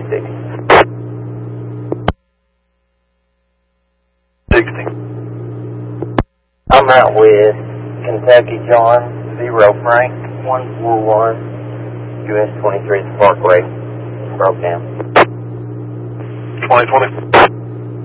60. 60. I'm out with Kentucky John, 0 Frank, 141, US 23 Parkway. Broke down. 2020.